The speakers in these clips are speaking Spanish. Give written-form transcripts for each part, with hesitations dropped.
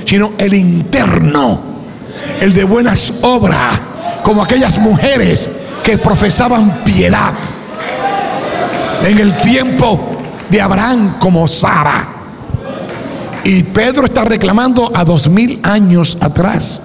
sino el interno, el de buenas obras, como aquellas mujeres que profesaban piedad en el tiempo de Abraham, como Sara. Y Pedro está reclamando a 2000 años atrás.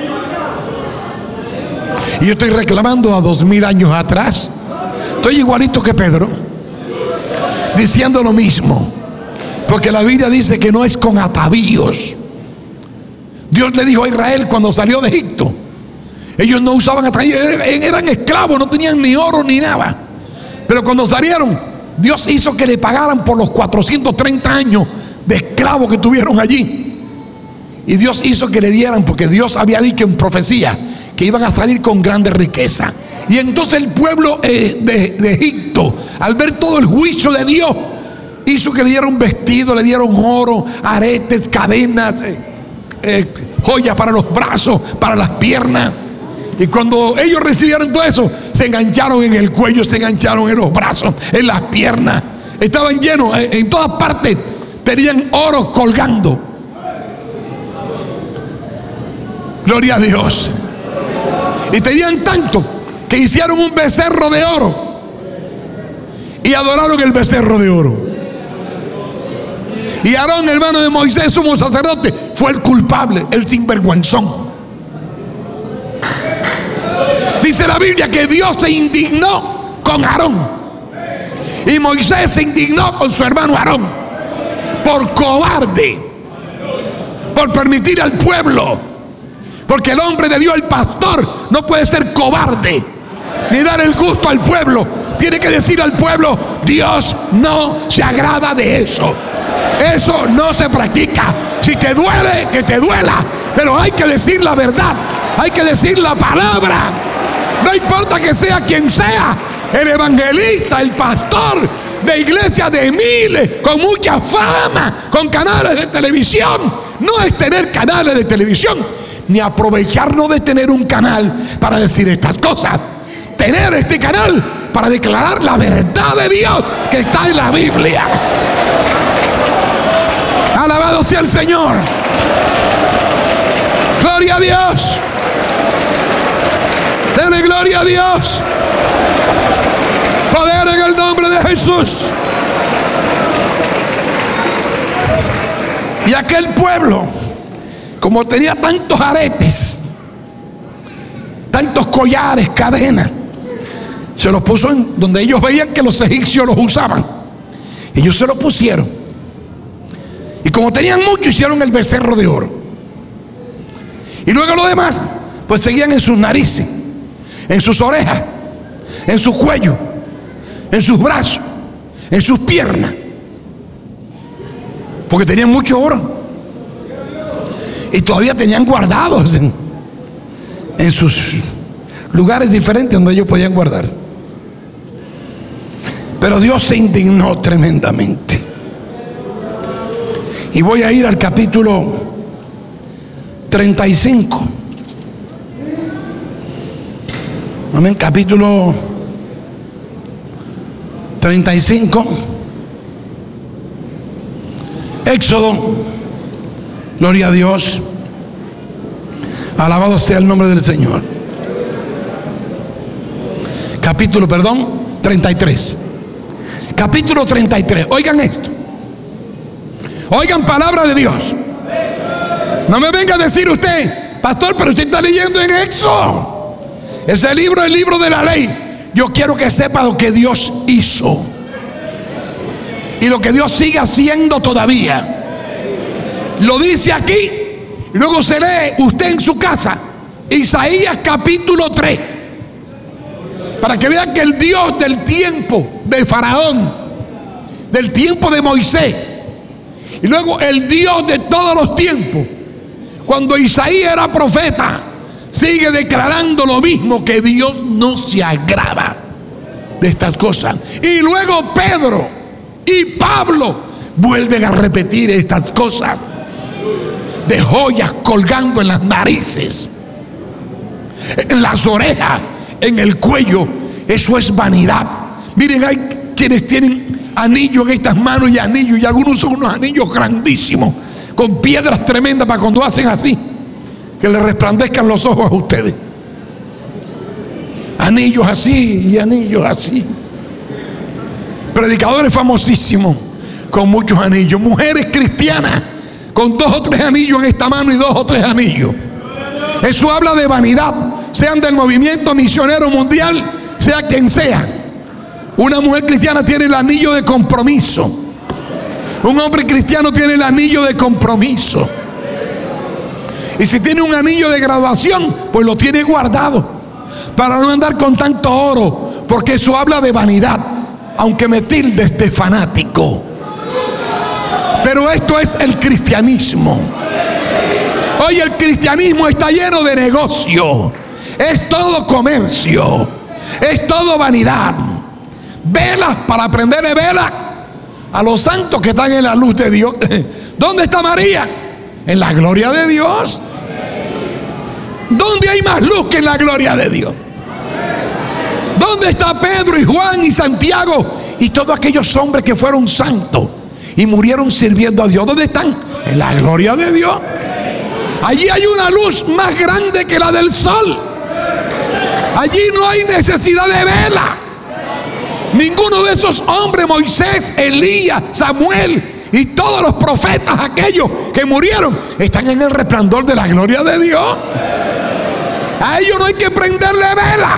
Y yo estoy reclamando a 2000 años atrás. Estoy igualito que Pedro, diciendo lo mismo, porque la Biblia dice que no es con atavíos. Dios le dijo a Israel cuando salió de Egipto, ellos no usaban atavíos, eran esclavos, no tenían ni oro ni nada. Pero cuando salieron, Dios hizo que le pagaran por los 430 años de esclavos que tuvieron allí. Y Dios hizo que le dieran, porque Dios había dicho en profecía que iban a salir con grande riqueza. Y entonces el pueblo de Egipto, al ver todo el juicio de Dios, hizo que le dieran vestido, le dieron oro, aretes, cadenas, joyas para los brazos, para las piernas. Y cuando ellos recibieron todo eso, se engancharon en el cuello, se engancharon en los brazos, en las piernas. Estaban llenos, en todas partes tenían oro colgando. Gloria a Dios. Y tenían tanto que hicieron un becerro de oro y adoraron el becerro de oro. Y Aarón, hermano de Moisés, sumo sacerdote, fue el culpable, el sinvergüenzón. Dice la Biblia que Dios se indignó con Aarón, y Moisés se indignó con su hermano Aarón por cobarde, por permitir al pueblo. Porque el hombre de Dios, el pastor, no puede ser cobarde ni dar el gusto al pueblo. Tiene que decir al pueblo: Dios no se agrada de eso. Eso no se practica. Si te duele, que te duela, pero hay que decir la verdad, hay que decir la palabra. No importa que sea quien sea, el evangelista, el pastor de iglesia de miles, con mucha fama, con canales de televisión. No es tener canales de televisión, ni aprovecharnos de tener un canal para decir estas cosas. Tener este canal para declarar la verdad de Dios que está en la Biblia. Alabado sea el Señor. Gloria a Dios. Dele gloria a Dios. Poder en el nombre de Jesús. Y aquel pueblo, como tenía tantos aretes, tantos collares, cadenas, se los puso en donde ellos veían que los egipcios los usaban. Ellos se los pusieron. Y como tenían mucho, hicieron el becerro de oro. Y luego lo demás, pues seguían en sus narices, en sus orejas, en su cuello, en sus brazos, en sus piernas, porque tenían mucho oro. Y todavía tenían guardados en sus lugares diferentes donde ellos podían guardar. Pero Dios se indignó tremendamente. Y voy a ir al capítulo 35. Amén, capítulo 35. Éxodo. Gloria a Dios. Alabado sea el nombre del Señor. Capítulo, 33. Capítulo 33. Oigan esto. Oigan palabra de Dios. No me venga a decir usted: pastor, pero usted está leyendo en Éxodo. Ese libro es el libro de la ley. Yo quiero que sepa lo que Dios hizo y lo que Dios sigue haciendo todavía. Lo dice aquí, y luego se lee usted en su casa Isaías capítulo 3, para que vean que el Dios del tiempo de Faraón, del tiempo de Moisés, y luego el Dios de todos los tiempos, cuando Isaías era profeta, sigue declarando lo mismo, que Dios no se agrada de estas cosas. Y luego Pedro y Pablo vuelven a repetir estas cosas, de joyas colgando en las narices, en las orejas, en el cuello. Eso es vanidad. Miren, hay quienes tienen anillos en estas manos y anillos, y algunos son unos anillos grandísimos, con piedras tremendas para cuando hacen así, que les resplandezcan los ojos a ustedes. Anillos así y anillos así. Predicadores famosísimos con muchos anillos. Mujeres cristianas con 2 o 3 anillos en esta mano y 2 o 3 anillos. Eso habla de vanidad, sean del movimiento misionero mundial, sea quien sea. Una mujer cristiana tiene el anillo de compromiso. Un hombre cristiano tiene el anillo de compromiso. Y si tiene un anillo de graduación, pues lo tiene guardado para no andar con tanto oro, porque eso habla de vanidad, aunque me tildes de fanático. Pero esto es el cristianismo. Hoy el cristianismo está lleno de negocio. Es todo comercio. Es todo vanidad. Velas para prender de velas a los santos que están en la luz de Dios. ¿Dónde está María? En la gloria de Dios. ¿Dónde hay más luz que en la gloria de Dios? ¿Dónde está Pedro y Juan y Santiago y todos aquellos hombres que fueron santos y murieron sirviendo a Dios? ¿Dónde están? En la gloria de Dios. Allí hay una luz más grande que la del sol. Allí no hay necesidad de vela. Ninguno de esos hombres, Moisés, Elías, Samuel y todos los profetas, aquellos que murieron, están en el resplandor de la gloria de Dios. A ellos no hay que prenderle vela.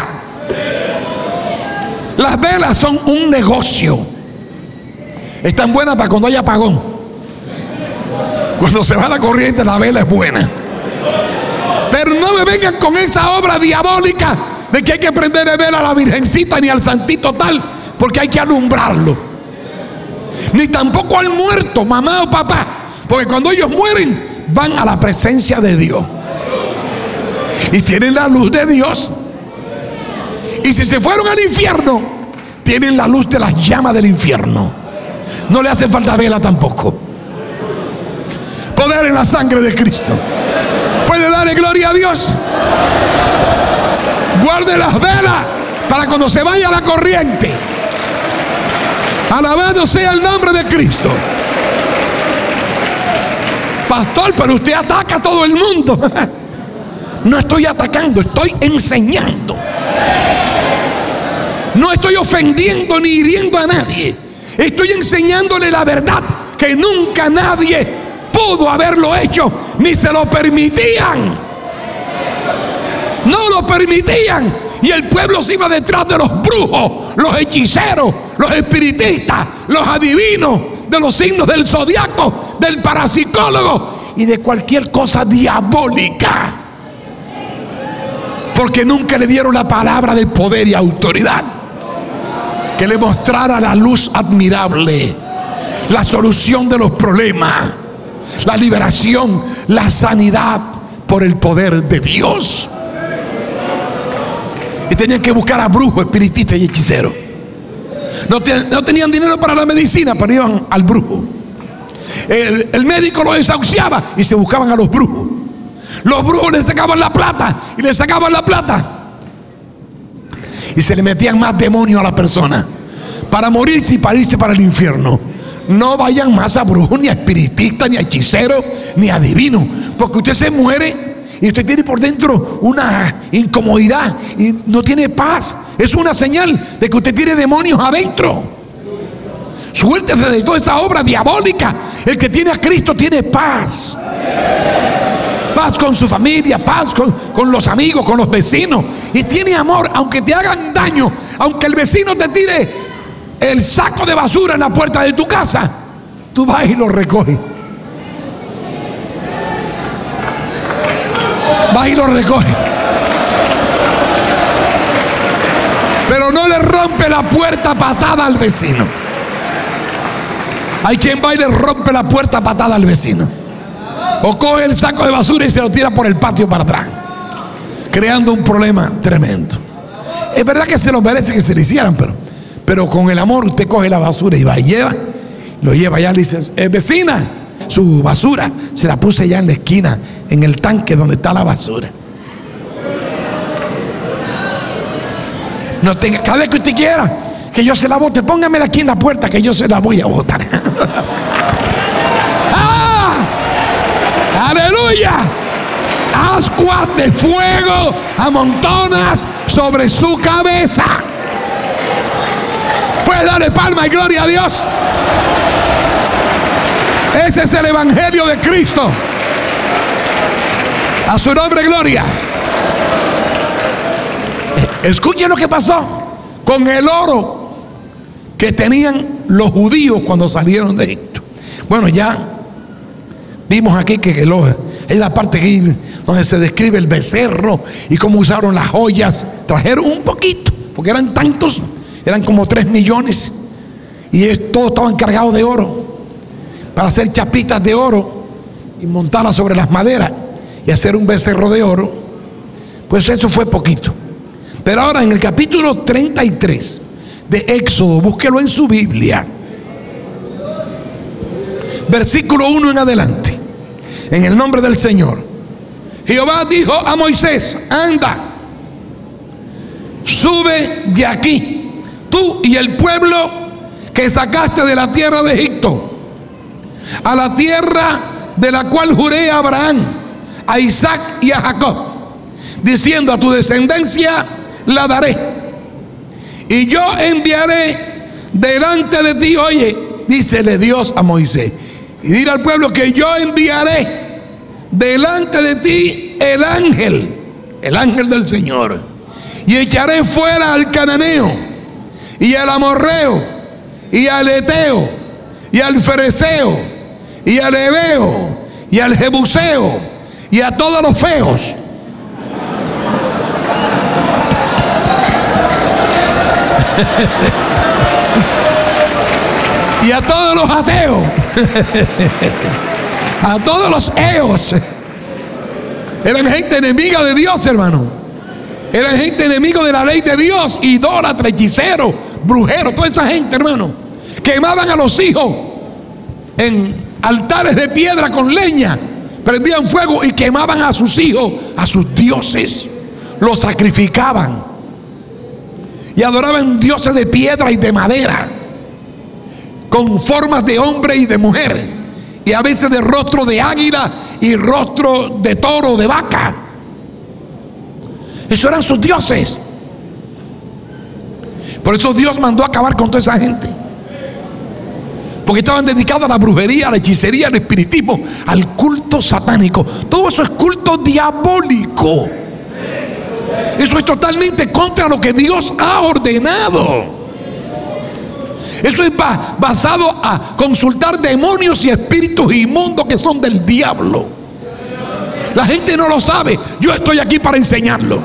Las velas son un negocio. Están buenas para cuando hay apagón. Cuando se va la corriente, la vela es buena. Pero no me vengan con esa obra diabólica de que hay que prenderle vela a la virgencita ni al santito tal, porque hay que alumbrarlo. Ni tampoco al muerto, mamá o papá, porque cuando ellos mueren van a la presencia de Dios y tienen la luz de Dios. Y si se fueron al infierno, tienen la luz de las llamas del infierno. No le hace falta vela tampoco. Poder en la sangre de Cristo. ¿Puede darle gloria a Dios? Guarde las velas para cuando se vaya la corriente. Alabado sea el nombre de Cristo. Pastor, pero usted ataca a todo el mundo. No estoy atacando, estoy enseñando. No estoy ofendiendo ni hiriendo a nadie. Estoy enseñándole la verdad, que nunca nadie pudo haberlo hecho, ni se lo permitían. No lo permitían. Y el pueblo se iba detrás de los brujos, los hechiceros, los espiritistas, los adivinos, de los signos del zodiaco, del parapsicólogo y de cualquier cosa diabólica. Porque nunca le dieron la palabra de poder y autoridad que le mostrara la luz admirable, la solución de los problemas, la liberación, la sanidad por el poder de Dios. Y tenían que buscar a brujos, espiritistas y hechiceros. No tenían dinero para la medicina, pero iban al brujo. El médico los desahuciaba y se buscaban a los brujos. Los brujos les sacaban la plata y les sacaban la plata. Y se le metían más demonios a la persona para morirse y para irse para el infierno. No vayan más a brujos, ni a espiritistas, ni a hechiceros, ni a adivinos, porque usted se muere y usted tiene por dentro una incomodidad y no tiene paz. Es una señal de que usted tiene demonios adentro. Suéltese de toda esa obra diabólica. El que tiene a Cristo tiene paz. Paz con su familia, paz con los amigos, con los vecinos. Y tiene amor, aunque te hagan daño, aunque el vecino te tire el saco de basura en la puerta de tu casa, tú vas y lo recoges. Vas y lo recoges. Pero no le rompe la puerta patada al vecino. Hay quien va y le rompe la puerta patada al vecino. O coge el saco de basura y se lo tira por el patio para atrás, creando un problema tremendo. Es verdad que se lo merece que se le hicieran, pero con el amor usted coge la basura y va y lo lleva allá. Le dice: vecina, su basura se la puse ya en la esquina, en el tanque donde está la basura. No tenga, cada vez que usted quiera que yo se la bote, póngamela aquí en la puerta que yo se la voy a botar. ¡Ah! Aleluya. Ascuas de fuego amontonas sobre su cabeza. Puedes darle palma y gloria a Dios. Ese es el evangelio de Cristo. A su nombre, gloria. Escuchen lo que pasó con el oro que tenían los judíos cuando salieron de Egipto. Bueno, ya vimos aquí que el oro es la parte que, donde se describe el becerro y cómo usaron las joyas. Trajeron un poquito, porque eran tantos, eran como 3 millones, y todos estaban cargados de oro para hacer chapitas de oro y montarlas sobre las maderas y hacer un becerro de oro. Pues eso fue poquito. Pero ahora en el capítulo 33 de Éxodo, búsquelo en su Biblia, versículo 1 en adelante. En el nombre del Señor, Jehová dijo a Moisés: anda, sube de aquí, tú y el pueblo que sacaste de la tierra de Egipto, a la tierra de la cual juré a Abraham, a Isaac y a Jacob, diciendo: a tu descendencia la daré, y yo enviaré delante de ti. Oye, dícele Dios a Moisés, y dile al pueblo que yo enviaré delante de ti el ángel del Señor, y echaré fuera al cananeo, y al amorreo, y al eteo, y al fereceo, y al heveo, y al jebuseo, y a todos los feos. Y a todos los ateos, a todos los eos. Eran gente enemiga de Dios, hermano. Eran gente enemiga de la ley de Dios, idólatra, hechicero, brujero, toda esa gente, hermano. Quemaban a los hijos en altares de piedra con leña, prendían fuego y quemaban a sus hijos, a sus dioses, los sacrificaban y adoraban dioses de piedra y de madera, con formas de hombre y de mujer, y a veces de rostro de águila y rostro de toro, de vaca. Esos eran sus dioses. Por eso Dios mandó a acabar con toda esa gente, porque estaban dedicados a la brujería, a la hechicería, al espiritismo, al culto satánico. Todo eso es culto diabólico. Eso es totalmente contra lo que Dios ha ordenado. Eso es basado a consultar demonios y espíritus inmundos que son del diablo. La gente no lo sabe. Yo estoy aquí para enseñarlo.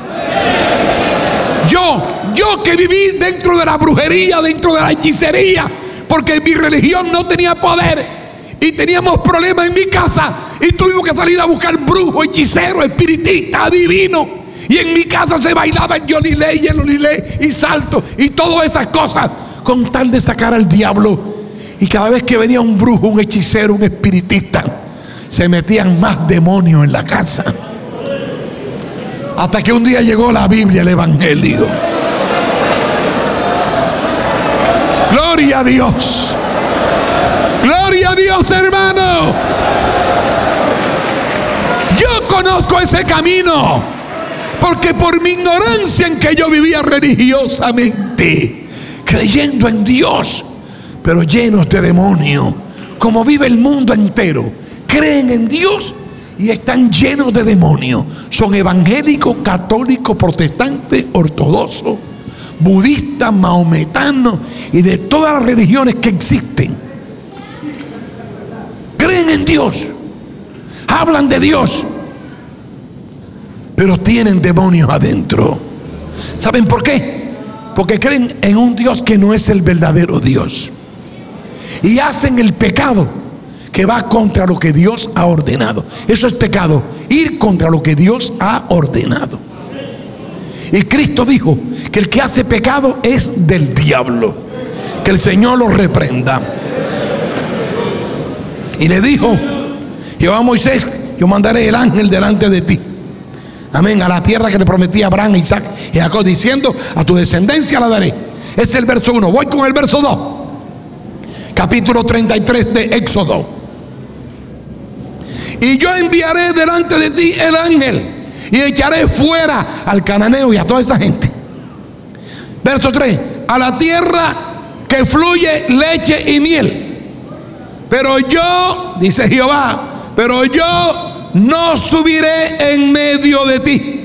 Yo que viví dentro de la brujería, dentro de la hechicería, porque mi religión no tenía poder y teníamos problemas en mi casa, y tuvimos que salir a buscar brujo, hechicero, espiritista, adivino. Y en mi casa se bailaba el yolilé y el olilé y salto y todas esas cosas, con tal de sacar al diablo. Y cada vez que venía un brujo, un hechicero, un espiritista, se metían más demonios en la casa. Hasta que un día llegó la Biblia, el Evangelio. Gloria a Dios. Gloria a Dios, hermano. Yo conozco ese camino, porque por mi ignorancia en que yo vivía religiosamente, creyendo en Dios, pero llenos de demonios, como vive el mundo entero. Creen en Dios y están llenos de demonios. Son evangélicos, católicos, protestantes, ortodoxos, budistas, mahometanos y de todas las religiones que existen. Creen en Dios, hablan de Dios, pero tienen demonios adentro. ¿Saben por qué? Porque creen en un Dios que no es el verdadero Dios, y hacen el pecado que va contra lo que Dios ha ordenado. Eso es pecado, ir contra lo que Dios ha ordenado. Y Cristo dijo que el que hace pecado es del diablo. Que el Señor lo reprenda. Y le dijo Jehová a Moisés: yo mandaré el ángel delante de ti, amén, a la tierra que le prometí a Abraham, Isaac y Jacob, diciendo: a tu descendencia la daré. Ese es el verso 1. Voy con el verso 2. Capítulo 33 de Éxodo. y yo enviaré delante de ti el ángel y echaré fuera al cananeo y a toda esa gente. Verso 3: a la tierra que fluye leche y miel. Pero yo, dice Jehová, pero yo no subiré en medio de ti.